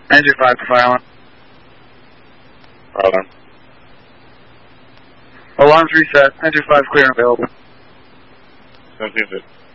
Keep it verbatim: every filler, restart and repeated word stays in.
Engine five to fire alarm. Fire alarm. Alarms reset. Engine five clear and available. seventeen fifty.